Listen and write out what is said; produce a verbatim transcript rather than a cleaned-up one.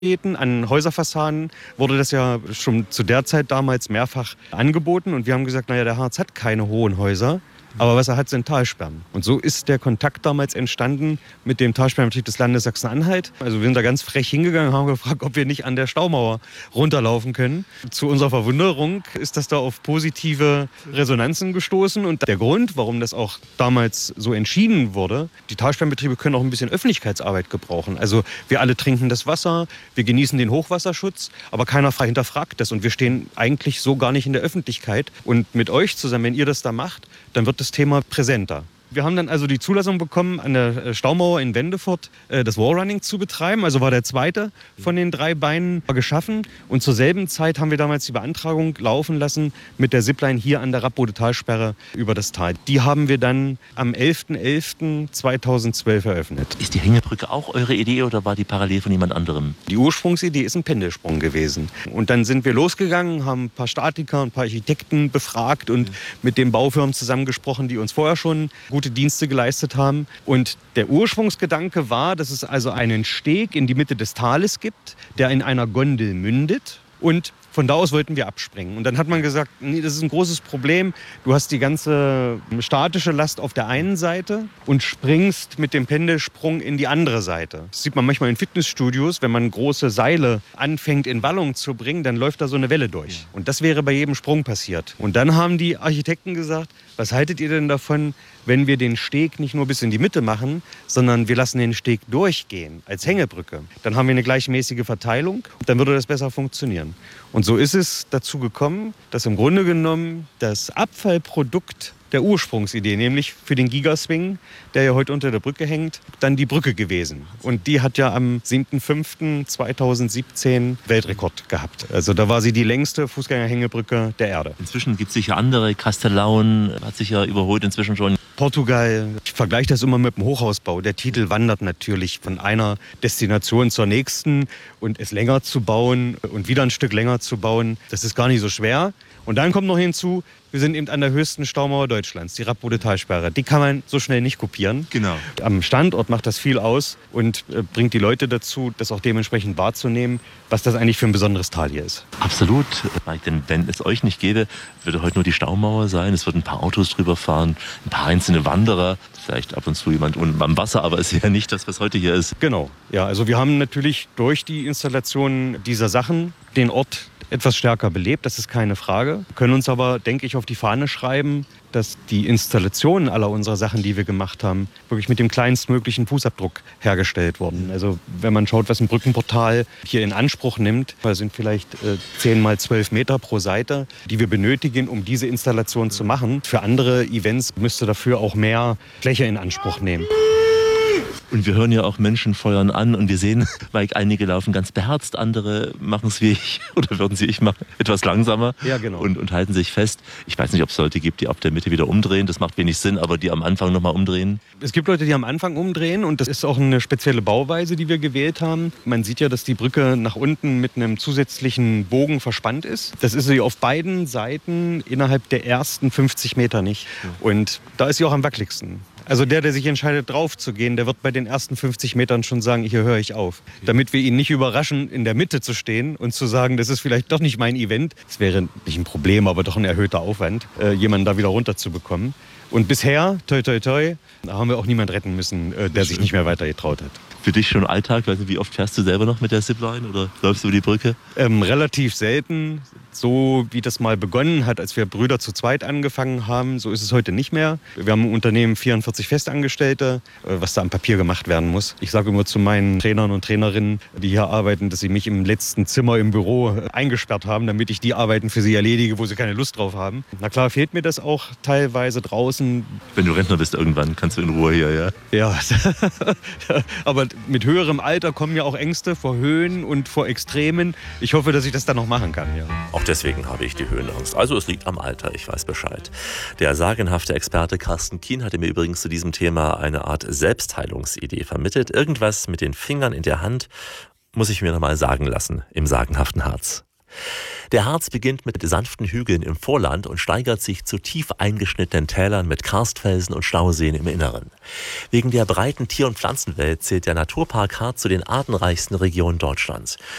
An Häuserfassaden wurde das ja schon zu der Zeit damals mehrfach angeboten. Und wir haben gesagt, naja, der Harz hat keine hohen Häuser. Aber was er hat, sind Talsperren. Und so ist der Kontakt damals entstanden mit dem Talsperrenbetrieb des Landes Sachsen-Anhalt. Also wir sind da ganz frech hingegangen und haben gefragt, ob wir nicht an der Staumauer runterlaufen können. Zu unserer Verwunderung ist das da auf positive Resonanzen gestoßen. Und der Grund, warum das auch damals so entschieden wurde, die Talsperrenbetriebe können auch ein bisschen Öffentlichkeitsarbeit gebrauchen. Also wir alle trinken das Wasser, wir genießen den Hochwasserschutz, aber keiner hinterfragt das. Und wir stehen eigentlich so gar nicht in der Öffentlichkeit. Und mit euch zusammen, wenn ihr das da macht, dann wird das Thema präsenter. Wir haben dann also die Zulassung bekommen, an der Staumauer in Wendefurt das Wallrunning zu betreiben. Also war der zweite von den drei Beinen geschaffen. Und zur selben Zeit haben wir damals die Beantragung laufen lassen mit der Zipline hier an der Rappbode-Talsperre über das Tal. Die haben wir dann am elften elften zweitausendzwölf eröffnet. Ist die Hängebrücke auch eure Idee oder war die parallel von jemand anderem? Die Ursprungsidee ist ein Pendelsprung gewesen. Und dann sind wir losgegangen, haben ein paar Statiker, ein paar Architekten befragt und mhm. mit den Baufirmen zusammengesprochen, die uns vorher schon gut gute Dienste geleistet haben. Und der Ursprungsgedanke war, dass es also einen Steg in die Mitte des Tales gibt, der in einer Gondel mündet. Und von da aus wollten wir abspringen. Und dann hat man gesagt, nee, das ist ein großes Problem. Du hast die ganze statische Last auf der einen Seite und springst mit dem Pendelsprung in die andere Seite. Das sieht man manchmal in Fitnessstudios, wenn man große Seile anfängt in Wallung zu bringen, dann läuft da so eine Welle durch. Und das wäre bei jedem Sprung passiert. Und dann haben die Architekten gesagt, was haltet ihr denn davon, wenn wir den Steg nicht nur bis in die Mitte machen, sondern wir lassen den Steg durchgehen als Hängebrücke. Dann haben wir eine gleichmäßige Verteilung, dann würde das besser funktionieren. Und so ist es dazu gekommen, dass im Grunde genommen das Abfallprodukt der Ursprungsidee, nämlich für den Gigaswing, der ja heute unter der Brücke hängt, dann die Brücke gewesen. Und die hat ja am siebten fünften zweitausendsiebzehn Weltrekord gehabt. Also da war sie die längste Fußgängerhängebrücke der Erde. Inzwischen gibt es sicher andere. Castellaun hat sich ja überholt inzwischen schon. Portugal, ich vergleiche das immer mit dem Hochhausbau. Der Titel wandert natürlich von einer Destination zur nächsten. Und es länger zu bauen und wieder ein Stück länger zu bauen, das ist gar nicht so schwer. Und dann kommt noch hinzu, wir sind eben an der höchsten Staumauer Deutschlands, die Rappbode-Talsperre. Die kann man so schnell nicht kopieren. Genau. Am Standort macht das viel aus und äh, bringt die Leute dazu, das auch dementsprechend wahrzunehmen, was das eigentlich für ein besonderes Tal hier ist. Absolut, Mike, denn wenn es euch nicht gäbe, würde heute nur die Staumauer sein. Es würden ein paar Autos drüber fahren, ein paar einzelne Wanderer, vielleicht ab und zu jemand unten am Wasser, aber es ist ja nicht das, was heute hier ist. Genau, ja, also wir haben natürlich durch die Installation dieser Sachen den Ort etwas stärker belebt, das ist keine Frage. Wir können uns aber, denke ich, auf die Fahne schreiben, dass die Installationen aller unserer Sachen, die wir gemacht haben, wirklich mit dem kleinstmöglichen Fußabdruck hergestellt wurden. Also wenn man schaut, was ein Brückenportal hier in Anspruch nimmt, das sind vielleicht äh, zehn mal zwölf Meter pro Seite, die wir benötigen, um diese Installation zu machen. Für andere Events müsste dafür auch mehr Fläche in Anspruch nehmen. Und wir hören ja auch Menschen feuern an und wir sehen, Mike, einige laufen ganz beherzt, andere machen es wie ich oder würden sie ich machen, etwas langsamer ja, genau. und, und halten sich fest. Ich weiß nicht, ob es Leute gibt, die ab der Mitte wieder umdrehen, das macht wenig Sinn, aber die am Anfang nochmal umdrehen. Es gibt Leute, die am Anfang umdrehen und das ist auch eine spezielle Bauweise, die wir gewählt haben. Man sieht ja, dass die Brücke nach unten mit einem zusätzlichen Bogen verspannt ist. Das ist sie auf beiden Seiten innerhalb der ersten fünfzig Meter nicht. Und da ist sie auch am wackeligsten. Also der, der sich entscheidet, drauf zu gehen, der wird bei den ersten fünfzig Metern schon sagen, hier höre ich auf. Damit wir ihn nicht überraschen, in der Mitte zu stehen und zu sagen, das ist vielleicht doch nicht mein Event. Das wäre nicht ein Problem, aber doch ein erhöhter Aufwand, äh, jemanden da wieder runterzubekommen. Und bisher, toi toi toi, haben wir auch niemand retten müssen, äh, der sich nicht mehr weiter getraut hat. Für dich schon Alltag? Weiß nicht, wie oft fährst du selber noch mit der Zipline oder läufst du über die Brücke? Ähm, relativ selten. So wie das mal begonnen hat, als wir Brüder zu zweit angefangen haben, so ist es heute nicht mehr. Wir haben im Unternehmen vierundvierzig Festangestellte, was da am Papier gemacht werden muss. Ich sage immer zu meinen Trainern und Trainerinnen, die hier arbeiten, dass sie mich im letzten Zimmer im Büro eingesperrt haben, damit ich die Arbeiten für sie erledige, wo sie keine Lust drauf haben. Na klar, fehlt mir das auch teilweise draußen. Wenn du Rentner bist irgendwann, kannst du in Ruhe hier, ja? Ja, aber mit höherem Alter kommen ja auch Ängste vor Höhen und vor Extremen. Ich hoffe, dass ich das dann noch machen kann, ja. Auch deswegen habe ich die Höhenangst. Also es liegt am Alter, ich weiß Bescheid. Der sagenhafte Experte Carsten Kien hatte mir übrigens zu diesem Thema eine Art Selbstheilungsidee vermittelt. Irgendwas mit den Fingern in der Hand, muss ich mir noch mal sagen lassen, im sagenhaften Harz. Der Harz beginnt mit sanften Hügeln im Vorland und steigert sich zu tief eingeschnittenen Tälern mit Karstfelsen und Stauseen im Inneren. Wegen der breiten Tier- und Pflanzenwelt zählt der Naturpark Harz zu den artenreichsten Regionen Deutschlands.